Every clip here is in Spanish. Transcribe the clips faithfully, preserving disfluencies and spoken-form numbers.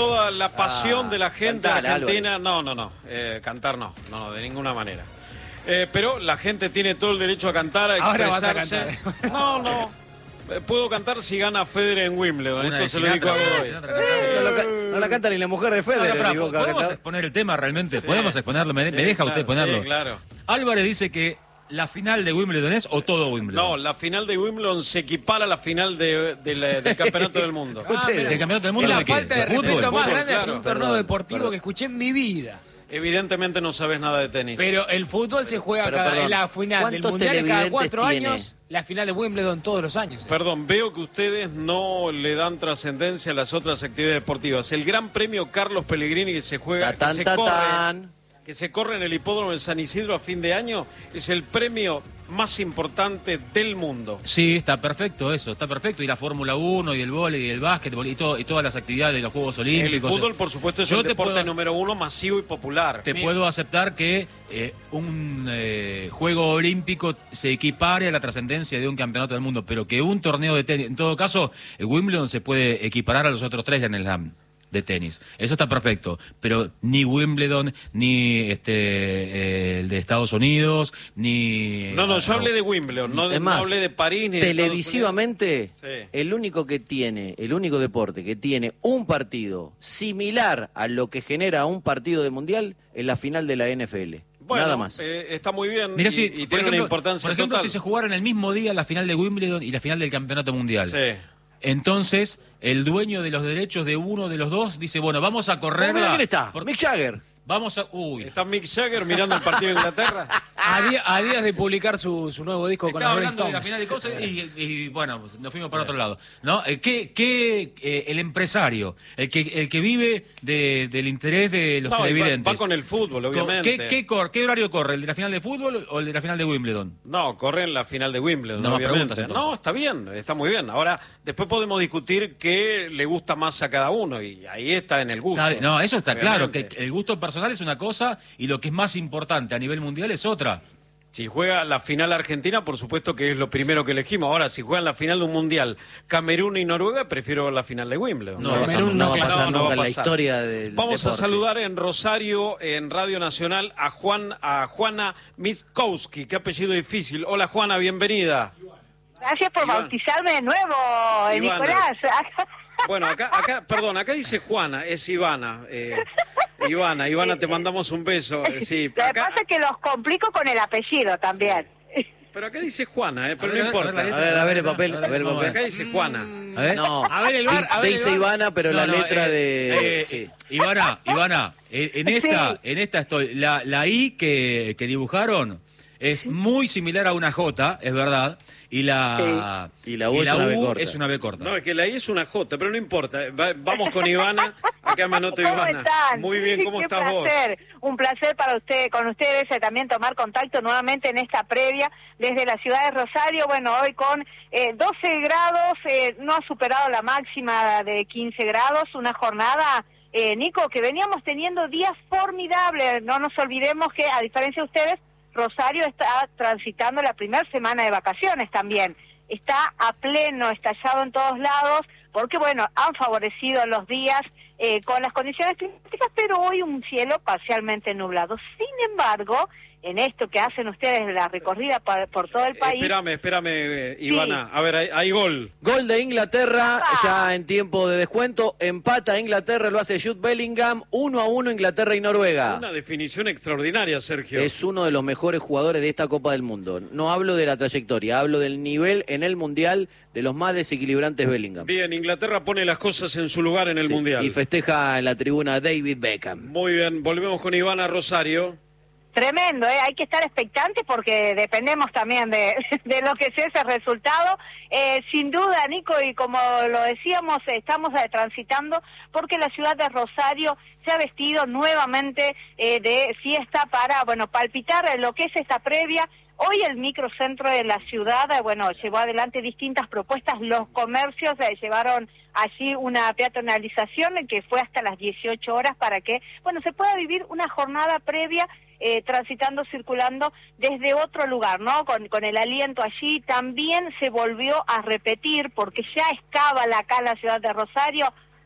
toda la pasión Ah, de la gente cantale, argentina. No, no, no, eh, cantar no, no, no, de ninguna manera. Eh, pero la gente tiene todo el derecho a cantar, a Ahora vas a expresarse. cantar. No, no. Eh, Puedo cantar si gana Federer en Wimbledon. Una Esto de se lo digo a Sinatra, Godoy. Sinatra canta. No, lo ca- no la canta ni la mujer de Federer. No, no, ni pero, Boca va a ¿podemos cantar. exponer el tema realmente? Sí. ¿Podemos exponerlo? ¿Me, Sí, me deja claro, usted ponerlo? Sí, claro. Álvarez dice que la final de Wimbledon es o todo Wimbledon. No, la final de Wimbledon se equipara a la final de, de la- del campeonato del mundo. Ah, mira. ¿Del campeonato del mundo Es la de qué? falta de ¿De fútbol? respeto más Fútbol, grande hacia claro. un torneo Perdón, deportivo perdón. que escuché en mi vida. Evidentemente no sabes nada de tenis. Pero el fútbol se juega pero, cada, perdón, en la final del ¿cuántos mundial es cada televidentes cuatro tiene? años, la final de Wimbledon todos los años. Perdón, veo que ustedes no le dan trascendencia a las otras actividades deportivas. El Gran Premio Carlos Pellegrini que se juega, Tatán, que se tatán. corre, que se corre en el hipódromo de San Isidro a fin de año, es el premio más importante del mundo. Sí, está perfecto eso, está perfecto. Y la Fórmula uno, y el vóley, y el básquetbol, y, todo, y todas las actividades de los Juegos El Olímpicos. fútbol, por supuesto, es Yo el te deporte puedo- número uno masivo y popular. Te Mi- puedo aceptar que eh, un eh, juego olímpico se equipare a la trascendencia de un campeonato del mundo, pero que un torneo de tenis, en todo caso, el Wimbledon se puede equiparar a los otros tres Grand Slam de tenis. Eso está perfecto, pero ni Wimbledon, ni este eh, el de Estados Unidos, ni... No, no, yo hablé de Wimbledon, no, de- Es no más, hablé de París ni de Estados televisivamente, Sí. el único que tiene, el único deporte que tiene un partido similar a lo que genera un partido de mundial es la final de la N F L. Bueno, Nada más. eh, está muy bien Mira y, si, y por tiene ejemplo, una importancia por ejemplo total. si se jugaran el mismo día la final de Wimbledon y la final del campeonato mundial. Sí. Entonces, el dueño de los derechos de uno de los dos dice, bueno, vamos a Oh, correr. mira quién está, Mick Jagger. Vamos a... Uy. ¿Está Mick Jagger mirando el partido de Inglaterra? A, día- a días de publicar su, su nuevo disco con los Estaba Rolling hablando de la Stones. final de cosas y, y, bueno, nos fuimos para otro lado. ¿No? Eh, ¿Qué, qué, eh, el empresario, el que, el que vive de, del interés de los No, y va, televidentes? va con el fútbol, Co- obviamente. ¿Qué, qué, cor- ¿Qué horario corre? ¿El de la final de fútbol o el de la final de Wimbledon? No, corre en la final de Wimbledon, No más obviamente. preguntas, entonces. No, está bien, está muy bien. Ahora, después podemos discutir qué le gusta más a cada uno y ahí está en el gusto. Está- no, eso está claro, obviamente. que el gusto personal es una cosa y lo que es más importante a nivel mundial es otra. Si juega la final Argentina, por supuesto que es lo primero que elegimos. Ahora, si juegan la final de un mundial Camerún y Noruega, prefiero la final de Wimbledon. No, No, va a pasar, Camerún no no va a pasar no, no nunca va a en la pasar. historia del Vamos a deporte. saludar en Rosario, en Radio Nacional, a Juan, a Juana Miskowski. Qué apellido difícil. Hola, Juana, bienvenida. Gracias por Iván. bautizarme de nuevo, eh, Ivana. Nicolás. Bueno, acá, acá, perdón, acá dice Juana, es Ivana. Eh, Ivana, Ivana, te mandamos un beso. eh, Sí, Lo que acá, pasa es que los complico con el apellido también. pero acá dice Juana, eh, pero A ver, no importa. a ver, A ver, a ver el papel, a ver el Vamos papel. Acá dice Juana. A ver. No, A ver el bar, a ver el dice bar. Ivana, pero No, la no, letra eh, de... eh, sí. Ivana, Ivana, eh, en esta, en esta estoy. La, la I que, que dibujaron es muy similar a una J, es verdad, y la, Sí. Y la U es una B corta. es una B corta. No, es que la I es una J, pero no importa. Va- vamos con Ivana. Acá me anoto ¿Cómo Ivana. están? Muy bien, ¿cómo Qué estás vos? placer. Un placer para usted, con ustedes eh, también tomar contacto nuevamente en esta previa desde la ciudad de Rosario. Bueno, hoy con eh, doce grados, eh, no ha superado la máxima de quince grados, una jornada, eh, Nico, que veníamos teniendo días formidables. No nos olvidemos que, a diferencia de ustedes, Rosario está transitando la primera semana de vacaciones también. Está a pleno, estallado en todos lados, porque bueno, han favorecido los días eh, con las condiciones climáticas, pero hoy un cielo parcialmente nublado. Sin embargo, en esto que hacen ustedes, la recorrida por, por todo el país... Espérame, espérame, eh, Ivana. A ver, hay, hay gol. Gol de Inglaterra, ¡Apa! ya en tiempo de descuento. Empata Inglaterra, lo hace Jude Bellingham. uno a uno Inglaterra y Noruega. Una definición extraordinaria, Sergio. Es uno de los mejores jugadores de esta Copa del Mundo. No hablo de la trayectoria, hablo del nivel en el Mundial de los más desequilibrantes Bellingham. Bien, Inglaterra pone las cosas en su lugar en el Sí, Mundial. y festeja en la tribuna David Beckham. Muy bien, volvemos con Ivana Rosario. Tremendo, ¿eh? Hay que estar expectantes porque dependemos también de, de lo que sea ese resultado. Eh, sin duda, Nico, y como lo decíamos, estamos eh, transitando porque la ciudad de Rosario se ha vestido nuevamente eh, de fiesta para, bueno, palpitar en lo que es esta previa. Hoy el microcentro de la ciudad, eh, bueno, llevó adelante distintas propuestas. Los comercios eh, llevaron allí una peatonalización que fue hasta las dieciocho horas para que, bueno, se pueda vivir una jornada previa eh, transitando, circulando desde otro lugar, ¿no? Con, con el aliento allí. También se volvió a repetir, porque ya es cábala acá en la ciudad de Rosario,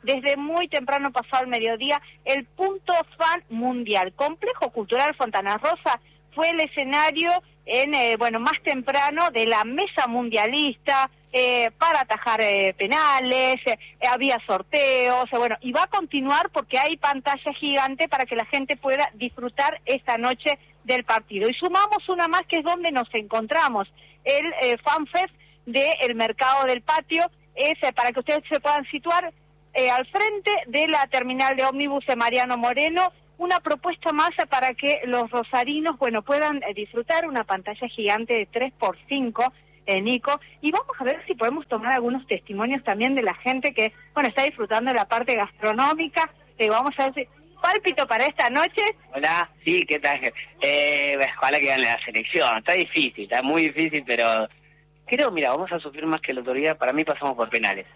desde muy temprano pasado al mediodía, el Punto Fan Mundial. Complejo Cultural Fontana Rosa fue el escenario en eh, bueno más temprano de la mesa mundialista eh, para atajar eh, penales, eh, había sorteos, eh, bueno, y va a continuar porque hay pantalla gigante para que la gente pueda disfrutar esta noche del partido. Y sumamos una más que es donde nos encontramos, el eh, FanFest del Mercado del Patio, es eh, para que ustedes se puedan situar eh, al frente de la terminal de ómnibus de Mariano Moreno, una propuesta más para que los rosarinos, bueno, puedan eh, disfrutar una pantalla gigante de tres por cinco, eh, Nico, y vamos a ver si podemos tomar algunos testimonios también de la gente que, bueno, está disfrutando de la parte gastronómica. Eh, vamos a ver si... ¿Pálpito para esta noche? Hola, sí, ¿qué tal? Eh, ojalá que gane la selección, está difícil, está muy difícil, pero creo, mira, vamos a sufrir más que el otro día, para mí pasamos por penales.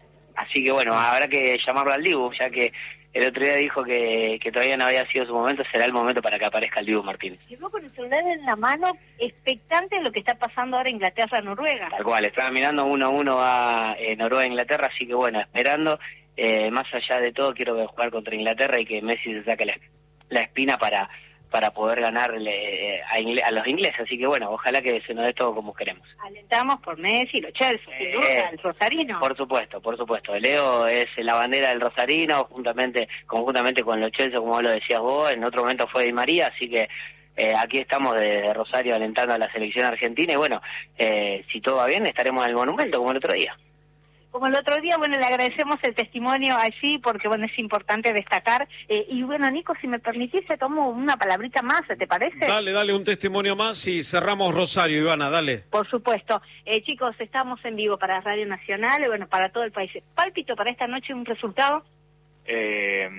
Así que bueno, habrá que llamarlo al Dibu, ya que el otro día dijo que, que todavía no había sido su momento, será el momento para que aparezca el Dibu Martínez. Llegó con el celular en la mano, expectante de lo que está pasando ahora en Inglaterra-Noruega. Tal cual, estaba mirando uno a uno a eh, Noruega-Inglaterra, así que bueno, esperando, eh, más allá de todo, quiero jugar contra Inglaterra y que Messi se saque la, la espina para... para poder ganarle a, ingle a los ingleses, así que bueno, ojalá que se nos dé todo como queremos. Alentamos por Messi, los Chelsea, sin duda, eh, el rosarino. Por supuesto, por supuesto. Leo es la bandera del rosarino, juntamente, conjuntamente con los Chelsea, como lo decías vos, en otro momento fue Di María, así que eh, aquí estamos desde Rosario alentando a la selección argentina y bueno, eh, si todo va bien estaremos en el Monumento como el otro día. Como el otro día, bueno, le agradecemos el testimonio allí porque, bueno, es importante destacar. Eh, y bueno, Nico, si me permitís, te tomo una palabrita más, ¿te parece? Dale, dale un testimonio más y cerramos Rosario, Ivana, dale. Por supuesto. Eh, chicos, estamos en vivo para Radio Nacional y, bueno, para todo el país. ¿Pálpito para esta noche un resultado? Eh,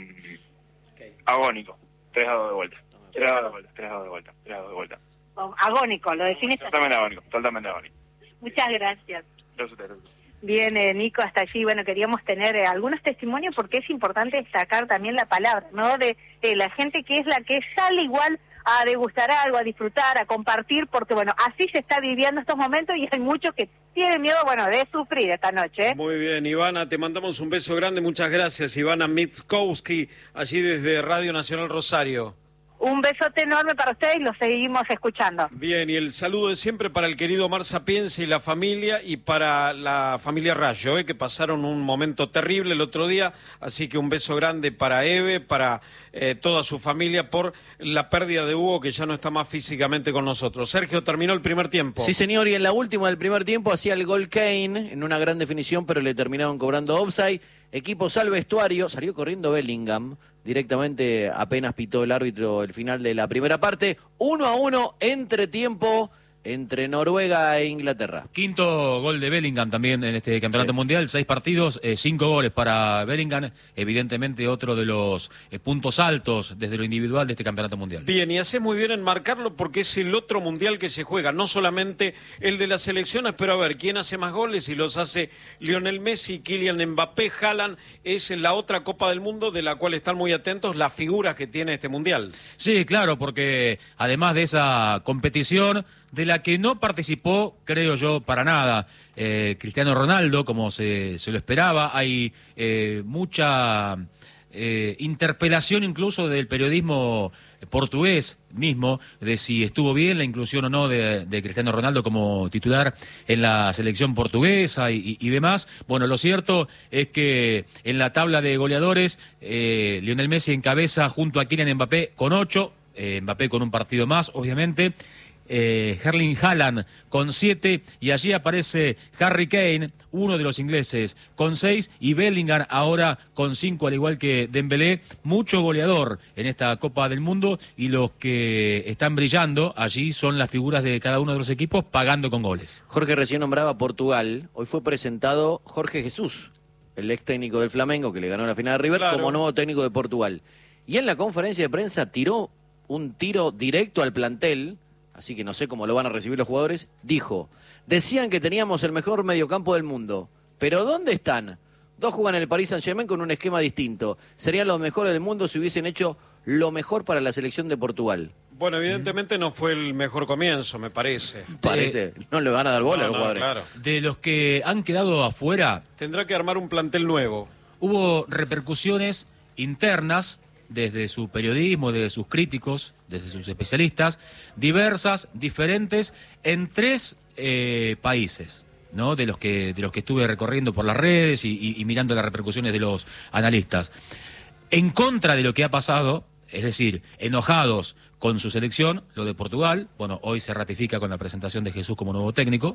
agónico. tres a dos de vuelta. tres a dos de vuelta, tres a dos de vuelta, tres a dos de vuelta. Oh, agónico, lo definiste. Totalmente agónico, totalmente agónico. Muchas gracias. Gracias a ustedes. Bien, eh, Nico, hasta allí, bueno, queríamos tener eh, algunos testimonios porque es importante destacar también la palabra, ¿no? De, de la gente que es la que sale igual a degustar algo, a disfrutar, a compartir, porque, bueno, así se está viviendo estos momentos y hay muchos que tienen miedo, bueno, de sufrir esta noche, ¿eh? Muy bien, Ivana, te mandamos un beso grande, muchas gracias, Ivana Mitkowski, allí desde Radio Nacional Rosario. Un besote enorme para ustedes y los seguimos escuchando. Bien, y el saludo de siempre para el querido Omar Sapienza y la familia, y para la familia Rayo, ¿eh? que pasaron un momento terrible el otro día, así que un beso grande para Eve, para eh, toda su familia, por la pérdida de Hugo, que ya no está más físicamente con nosotros. Sergio, terminó el primer tiempo. Sí, señor, y en la última del primer tiempo hacía el gol Kane, en una gran definición, pero le terminaron cobrando offside. Equipo al vestuario, salió corriendo Bellingham, directamente apenas pitó el árbitro el final de la primera parte. Uno a uno, entretiempo entre Noruega e Inglaterra. Quinto gol de Bellingham también en este campeonato sí. mundial, seis partidos, eh, cinco goles para Bellingham, evidentemente otro de los eh, puntos altos desde lo individual de este campeonato mundial. Bien, y hace muy bien en marcarlo porque es el otro mundial que se juega, no solamente el de las selecciones, pero a ver, ¿quién hace más goles? Y los hace Lionel Messi, Kylian Mbappé, Haaland, es la otra Copa del Mundo de la cual están muy atentos las figuras que tiene este mundial. Sí, claro, porque además de esa competición, de la que no participó, creo yo, para nada, eh, Cristiano Ronaldo, como se, se lo esperaba. Hay eh, mucha eh, interpelación incluso del periodismo portugués mismo, de si estuvo bien la inclusión o no de, de Cristiano Ronaldo como titular en la selección portuguesa y, y, y demás. Bueno, lo cierto es que en la tabla de goleadores, eh, Lionel Messi encabeza junto a Kylian Mbappé con ocho, eh, Mbappé con un partido más, obviamente. Eh, Erling Haaland con siete, y allí aparece Harry Kane, uno de los ingleses, con seis, y Bellingham ahora con cinco, al igual que Dembélé. Mucho goleador en esta Copa del Mundo, y los que están brillando allí son las figuras de cada uno de los equipos pagando con goles. Jorge recién nombraba Portugal. Hoy fue presentado Jorge Jesús, el ex técnico del Flamengo que le ganó la final a River, claro, como nuevo técnico de Portugal. Y en la conferencia de prensa tiró un tiro directo al plantel, así que no sé cómo lo van a recibir los jugadores. Dijo, decían que teníamos el mejor mediocampo del mundo, pero ¿dónde están? Dos juegan en el Paris Saint-Germain con un esquema distinto. Serían los mejores del mundo si hubiesen hecho lo mejor para la selección de Portugal. Bueno, evidentemente no fue el mejor comienzo, me parece. Parece, no le van a dar bola no, a los no, jugadores. Claro. De los que han quedado afuera, tendrá que armar un plantel nuevo. hubo repercusiones internas desde su periodismo, desde sus críticos, desde sus especialistas, diversas, diferentes, en tres eh, países, ¿no? De los que de los que estuve recorriendo por las redes y, y, y mirando las repercusiones de los analistas. En contra de lo que ha pasado, es decir, enojados con su selección, lo de Portugal, bueno, hoy se ratifica con la presentación de Jesús como nuevo técnico,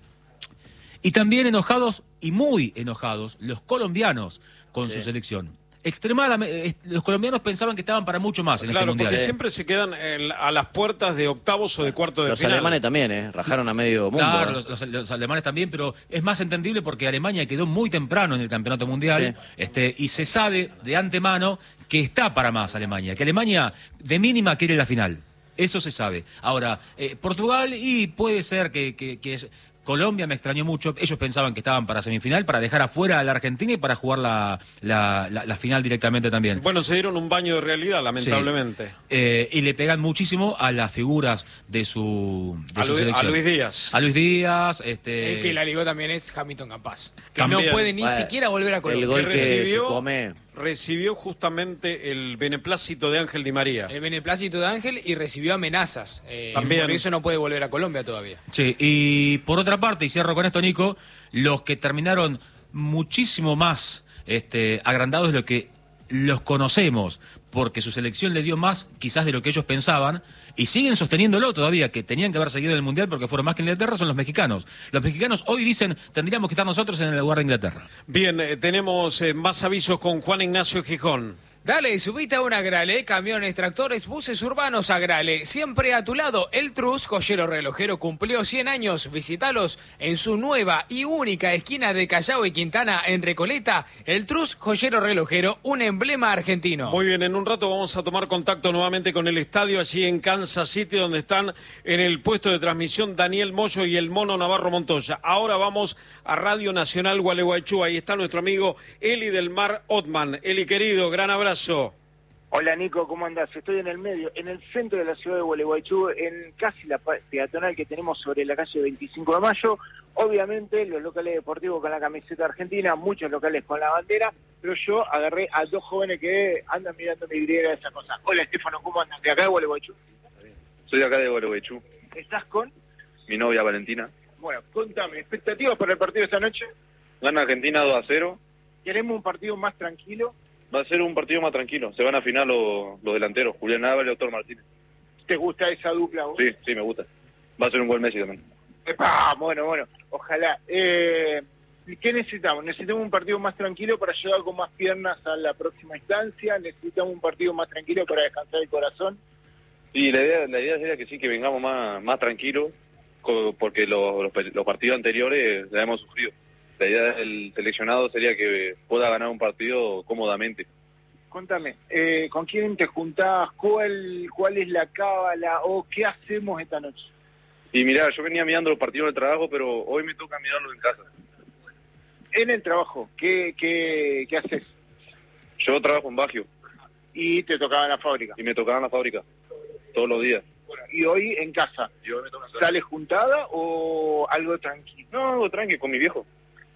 y también enojados, y muy enojados, los colombianos con sí. su selección. Extremadamente, los colombianos pensaban que estaban para mucho más en claro, este mundial. Porque ¿eh? siempre se quedan en, a las puertas de octavos o de cuartos de los final. Los alemanes también, ¿eh? Rajaron a medio mundo. Claro, ¿eh? los, los, los alemanes también, pero es más entendible porque Alemania quedó muy temprano en el campeonato mundial, sí. este, y se sabe de antemano que está para más Alemania, que Alemania de mínima quiere la final. Eso se sabe. Ahora, eh, Portugal, y puede ser que... que, que es, Colombia me extrañó mucho, ellos pensaban que estaban para semifinal, para dejar afuera a la Argentina y para jugar la, la, la, la final directamente también. Bueno, se dieron un baño de realidad, lamentablemente. Sí. Eh, y le pegan muchísimo a las figuras de su, de a, su Luis, selección. a Luis Díaz. A Luis Díaz. Este... El que la ligó también es Hamilton Campas, que También. no puede ni Bueno, siquiera volver a Colombia. El gol que que recibió- se come... Recibió justamente el beneplácito de Ángel Di María. El beneplácito de Ángel y recibió amenazas. Eh, También. Por eso no puede volver a Colombia todavía. Sí, y por otra parte, y cierro con esto, Nico, los que terminaron muchísimo más este, agrandados de lo que los conocemos, porque su selección le dio más quizás de lo que ellos pensaban, y siguen sosteniéndolo todavía, que tenían que haber seguido en el Mundial porque fueron más que Inglaterra, son los mexicanos. Los mexicanos hoy dicen, tendríamos que estar nosotros en el lugar de Inglaterra. Bien, eh, tenemos eh, más avisos con Juan Ignacio Gijón. Dale, subite a un Agrale, camiones, tractores, buses urbanos Agrale. Siempre a tu lado, el Trus, joyero relojero, cumplió cien años. Visítalos en su nueva y única esquina de Callao y Quintana, en Recoleta. El Trus, joyero relojero, un emblema argentino. Muy bien, en un rato vamos a tomar contacto nuevamente con el estadio allí en Kansas City, donde están en el puesto de transmisión Daniel Moyo y el Mono Navarro Montoya. Ahora vamos a Radio Nacional Gualeguaychú. Ahí está nuestro amigo Eli del Mar Otman. Eli, querido, gran abrazo. Hola Nico, ¿cómo andás? Estoy en el medio, en el centro de la ciudad de Gualeguaychú, en casi la peatonal que tenemos sobre la calle veinticinco de mayo. Obviamente los locales deportivos con la camiseta argentina, muchos locales con la bandera, pero yo agarré a dos jóvenes que andan mirando mi vidriera de esa cosa. Hola Estefano, ¿cómo andas? ¿De acá de Gualeguaychú? Soy de acá de Gualeguaychú. ¿Estás con? Mi novia Valentina. Bueno, contame, ¿expectativas para el partido de esta noche? Gana Argentina dos a cero. ¿Queremos un partido más tranquilo? Va a ser un partido más tranquilo. Se van a afinar los, los delanteros, Julián Álvarez y Doctor Martínez. ¿Te gusta esa dupla vos? Sí, sí, me gusta. Va a ser un gol Messi también. ¡Epa! Bueno, bueno, ojalá. Eh, ¿Qué necesitamos? ¿Necesitamos un partido más tranquilo para llegar con más piernas a la próxima instancia? ¿Necesitamos un partido más tranquilo para descansar el corazón? Sí, la idea, la idea sería que sí, que vengamos más, más tranquilos, co- porque los, los, los partidos anteriores la hemos sufrido. La idea del seleccionado sería que pueda ganar un partido cómodamente. Contame, eh, ¿con quién te juntás? ¿Cuál, cuál es la cábala? ¿O qué hacemos esta noche? Y mirá, yo venía mirando los partidos del trabajo, pero hoy me toca mirarlos en casa. En el trabajo, ¿qué, qué, qué haces? Yo trabajo en Bagio Y te tocaba en la fábrica. y me tocaba en la fábrica todos los días. Bueno, y hoy en casa. Y hoy me toca en casa. ¿Sales juntada o algo tranquilo? No, algo tranqui, con mi viejo.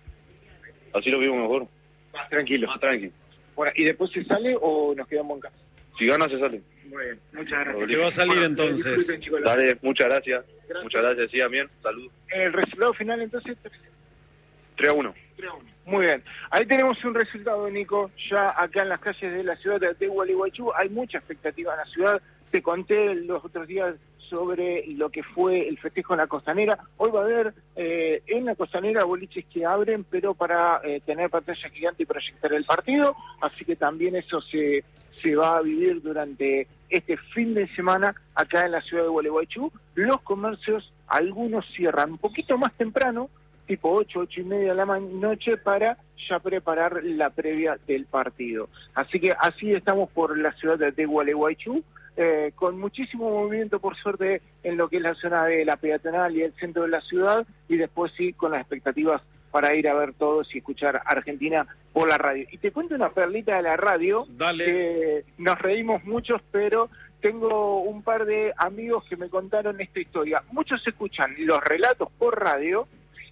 Así lo vivo mejor. Más tranquilo. Más tranqui. Bueno, ¿y después se sale o nos quedamos en casa? Si gana, se sale. Muy bien, muchas gracias. Se va a salir Bueno, entonces. disfruten, chicos. Dale, muchas gracias. Gracias. Muchas gracias, sí, también. Saludos. El resultado final entonces... tres a uno. Muy bien. Ahí tenemos un resultado, Nico, ya acá en las calles de la ciudad de Gualeguaychú. Hay mucha expectativa en la ciudad. Te conté los otros días sobre lo que fue el festejo en la Costanera. Hoy va a haber eh, en la Costanera boliches que abren, pero para eh, tener pantalla gigante y proyectar el partido. Así que también eso se, se va a vivir durante este fin de semana acá en la ciudad de Gualeguaychú. Los comercios, algunos cierran un poquito más temprano, tipo ocho, ocho y media de la noche, para ya preparar la previa del partido. Así que así estamos por la ciudad de Gualeguaychú, eh, con muchísimo movimiento, por suerte, en lo que es la zona de la peatonal y el centro de la ciudad, y después sí, con las expectativas para ir a ver todos y escuchar Argentina por la radio. Y te cuento una perlita de la radio. Dale. Que nos reímos muchos, pero tengo un par de amigos que me contaron esta historia. Muchos escuchan los relatos por radio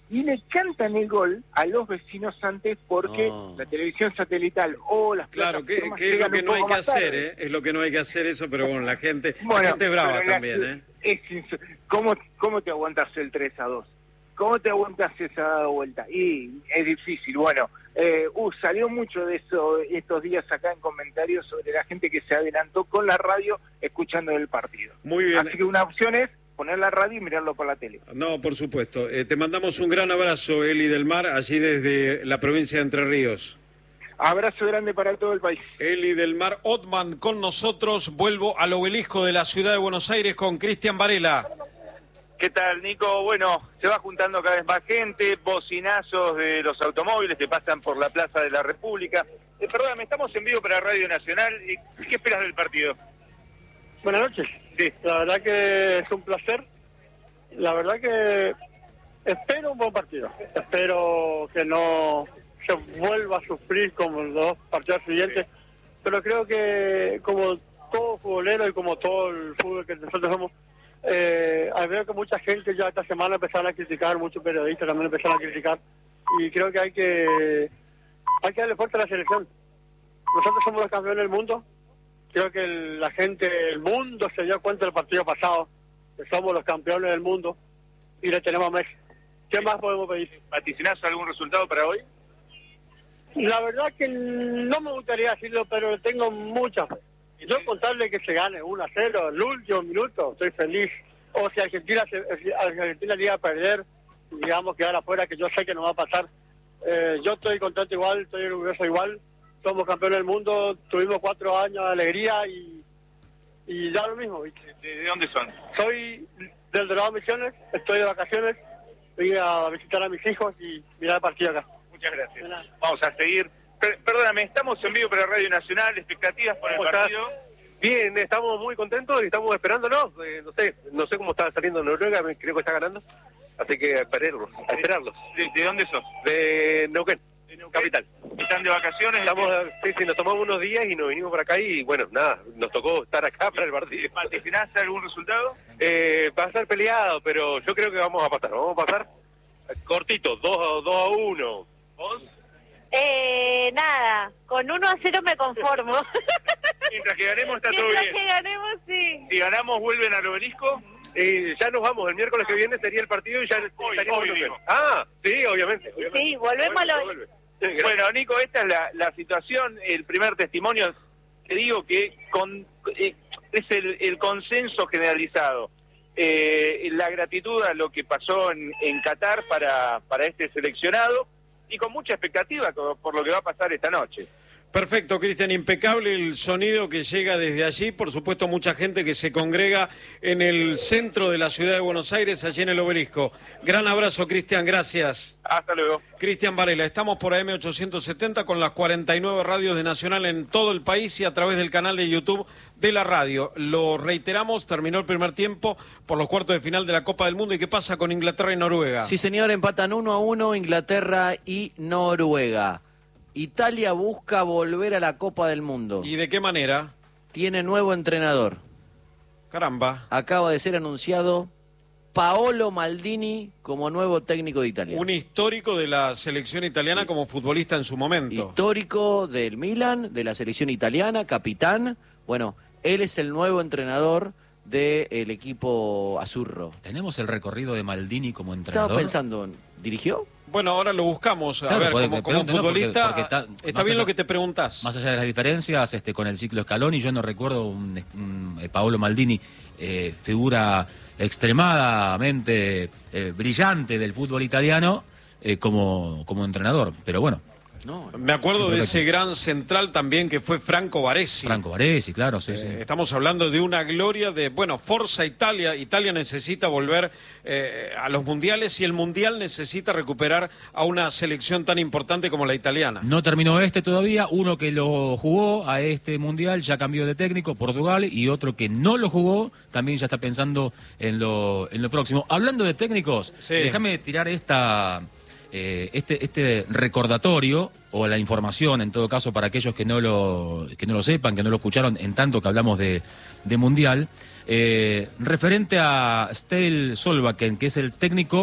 y le cantan el gol a los vecinos antes porque No. la televisión satelital o las Claro, que, plataformas que es lo llegan que un no hay poco que más hacer, tarde. ¿eh? Es lo que no hay que hacer eso, pero bueno, la gente, Bueno, la gente es brava pero la- también, ¿eh? es insu- ¿cómo, ¿Cómo te aguantas el tres a dos? ¿Cómo te aguantas esa vuelta? Y es difícil. Bueno, eh, uh, salió mucho de eso estos días acá en comentarios sobre la gente que se adelantó con la radio escuchando el partido. Muy bien. Así que una opción es poner la radio y mirarlo por la tele. No, por supuesto. Eh, te mandamos un gran abrazo, Eli del Mar, allí desde la provincia de Entre Ríos. Abrazo grande para todo el país. Eli del Mar Otman con nosotros. Vuelvo al obelisco de la ciudad de Buenos Aires con Cristian Varela. ¿Qué tal, Nico? Bueno, se va juntando cada vez más gente, bocinazos de los automóviles que pasan por la Plaza de la República. Eh, perdóname, estamos en vivo para Radio Nacional. ¿Qué esperas del partido? Buenas noches. Sí. La verdad que es un placer. La verdad que espero un buen partido. Espero que no se vuelva a sufrir como los dos partidos siguientes. Pero creo que como todo futbolero y como todo el fútbol que nosotros somos, eh, veo que mucha gente ya esta semana empezaron a criticar, muchos periodistas también empezaron a criticar. Y creo que hay que, hay que darle fuerza a la selección. Nosotros somos los campeones del mundo. Creo que el- la gente, el mundo se dio cuenta del partido pasado, que somos los campeones del mundo y le tenemos a Messi. ¿Qué más podemos pedir? ¿Vaticinás algún resultado para hoy? La verdad que no me gustaría decirlo, pero tengo mucha fe. Yo contarle que se gane uno a cero, el último minuto, estoy feliz. O si Argentina, se, si Argentina llega a perder, digamos quedar afuera, que yo sé que no va a pasar. Eh, yo estoy contento igual, estoy orgulloso igual. Somos campeones del mundo, tuvimos cuatro años de alegría y, y ya lo mismo. ¿viste? ¿De, de dónde son? Soy del Dorado Misiones, estoy de vacaciones, voy a visitar a mis hijos y mirar el partido acá. Muchas gracias. Vamos a seguir. Per- perdóname, estamos en vivo para Radio Nacional. ¿Expectativas por el ¿Cómo estás? partido? Bien, estamos muy contentos y estamos esperándonos. Eh, no sé, no sé cómo está saliendo Noruega, me- creo que está ganando. Así que a esperarlos, a esperarlos. ¿De, de dónde sos? De Neuquén, ¿De Neuquén? capital. ¿Están de vacaciones? Estamos, sí, sí, nos tomamos unos días y nos vinimos por acá y bueno, nada, nos tocó estar acá para el partido. ¿Vaticinás algún resultado? Eh, va a ser peleado, pero yo creo que vamos a pasar, vamos a pasar cortito, dos a uno. ¿Vos? Eh, nada, con uno a cero me conformo. Mientras que ganemos está todo Mientras bien. que ganemos, sí. Si ganamos, ¿vuelven al obelisco? Eh, ya nos vamos, el miércoles que viene sería el partido y ya Hoy, estaríamos hoy en digo. Neuquén. Ah, sí, obviamente. obviamente. Sí, volvemos a lo... Vuelve. Sí, gracias. Bueno, Nico, esta es la, la situación, el primer testimonio. Te digo que con, eh, es el, el consenso generalizado. Eh, la gratitud a lo que pasó en, en Qatar para, para este seleccionado y con mucha expectativa co- por lo que va a pasar esta noche. Perfecto, Cristian, impecable el sonido que llega desde allí. Por supuesto, mucha gente que se congrega en el centro de la ciudad de Buenos Aires, allí en el obelisco. Gran abrazo, Cristian, gracias. Hasta luego. Cristian Varela, estamos por A M ochocientos setenta con las cuarenta y nueve radios de Nacional en todo el país y a través del canal de YouTube de la radio. Lo reiteramos, terminó el primer tiempo por los cuartos de final de la Copa del Mundo. ¿Y qué pasa con Inglaterra y Noruega? Sí, señor, empatan uno a uno Inglaterra y Noruega. Italia busca volver a la Copa del Mundo. ¿Y de qué manera? Tiene nuevo entrenador. Caramba. Acaba de ser anunciado Paolo Maldini como nuevo técnico de Italia. Un histórico de la selección italiana sí. como futbolista en su momento. Histórico del Milan, de la selección italiana, capitán. Bueno, él es el nuevo entrenador del equipo azurro. ¿Tenemos el recorrido de Maldini como entrenador? Estaba pensando, ¿dirigió? Bueno, ahora lo buscamos. A claro, ver, puede, como, como futbolista, porque, porque ta, está bien allá, lo que te preguntás. Más allá de las diferencias, este, con el ciclo Scaloni, yo no recuerdo un, un eh, Paolo Maldini, eh, figura extremadamente eh, brillante del fútbol italiano, eh, como, como entrenador. Pero bueno. No, me acuerdo de ese gran central también que fue Franco Baresi. Franco Baresi, claro, sí, eh, sí. Estamos hablando de una gloria de, bueno, Forza Italia. Italia necesita volver eh, a los mundiales y el mundial necesita recuperar a una selección tan importante como la italiana. No terminó este todavía, uno que lo jugó a este mundial ya cambió de técnico, Portugal, y otro que no lo jugó también ya está pensando en lo, en lo próximo. Hablando de técnicos, sí. déjame tirar esta... Eh, este, este recordatorio o la información en todo caso para aquellos que no lo, que no lo sepan, que no lo escucharon en tanto que hablamos de, de Mundial, eh, referente a Ståle Solbakken, que es el técnico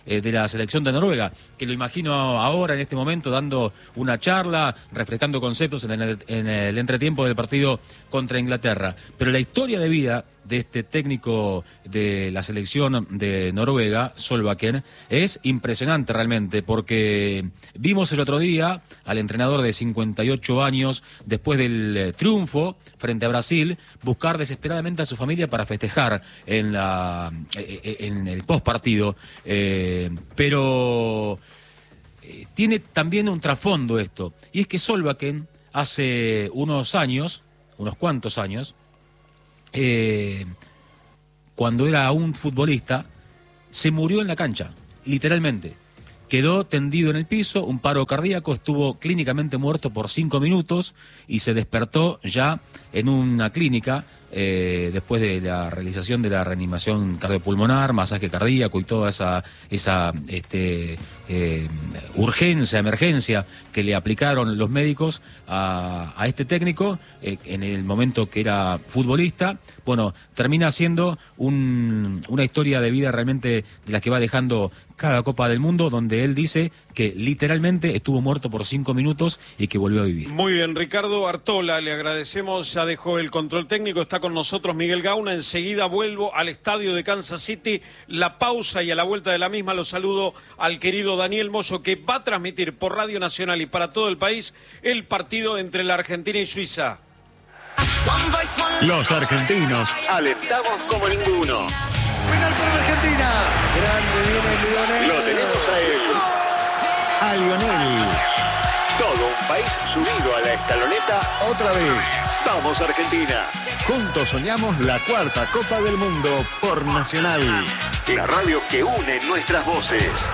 eh, de la selección de Noruega, que lo imagino ahora en este momento dando una charla, refrescando conceptos en el, en el entretiempo del partido contra Inglaterra. Pero la historia de vida de este técnico de la selección de Noruega, Solbakken, es impresionante realmente, porque vimos el otro día al entrenador de cincuenta y ocho años, después del eh, triunfo frente a Brasil, buscar desesperadamente a su familia para festejar en, la, eh, en el postpartido, eh, pero eh, tiene también un trasfondo esto, y es que Solbakken hace unos años, unos cuantos años, Eh, cuando era un futbolista, se murió en la cancha, literalmente. Quedó tendido en el piso, un paro cardíaco, estuvo clínicamente muerto por cinco minutos y se despertó ya en una clínica eh, después de la realización de la reanimación cardiopulmonar, masaje cardíaco y toda esa, esa este, eh, urgencia, emergencia que le aplicaron los médicos a, a este técnico eh, en el momento que era futbolista. Bueno, termina siendo un, una historia de vida realmente de las que va dejando cada Copa del Mundo, donde él dice que literalmente estuvo muerto por cinco minutos y que volvió a vivir. Muy bien, Ricardo Artola, le agradecemos, ya dejó el control técnico, está con nosotros Miguel Gauna, enseguida vuelvo al estadio de Kansas City, la pausa y a la vuelta de la misma lo saludo al querido Daniel Moyo, que va a transmitir por Radio Nacional y para todo el país el partido entre la Argentina y Suiza. Los argentinos alentamos como ninguno. Penal para la Argentina. Grande viene Lionel. Lo tenemos a él. A Lionel. Todo un país subido a la escaloneta otra vez. Vamos Argentina. Juntos soñamos la cuarta Copa del Mundo por Nacional. La radio que une nuestras voces.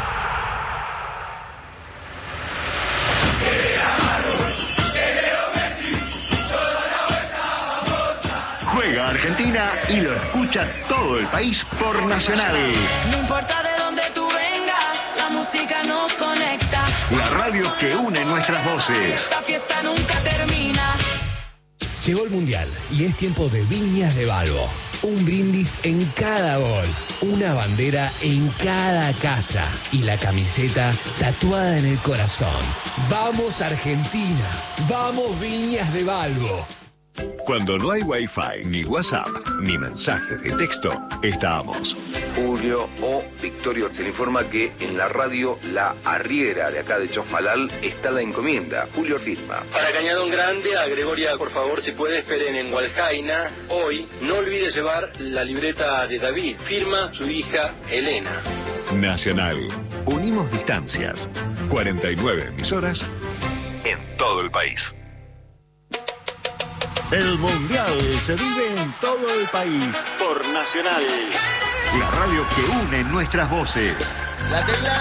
Juega Argentina y lo escucha todo el país por Nacional. No importa de dónde tú vengas, la música nos conecta. La radio que une nuestras voces. Esta fiesta nunca termina. Llegó el Mundial y es tiempo de Viñas de Balbo. Un brindis en cada gol, una bandera en cada casa y la camiseta tatuada en el corazón. ¡Vamos Argentina! ¡Vamos Viñas de Balbo! Cuando no hay Wi-Fi, ni WhatsApp, ni mensaje de texto, estamos. Julio o Victorio se le informa que en la radio La Arriera de acá de Chosmalal está la encomienda. Julio firma. Para Cañadón Grande, a Gregoria, por favor, si puede, esperen en Hualjaina. Hoy, no olvide llevar la libreta de David. Firma su hija Elena. Nacional. Unimos distancias. cuarenta y nueve emisoras en todo el país. El Mundial se vive en todo el país por Nacional. La radio que une nuestras voces. La tela.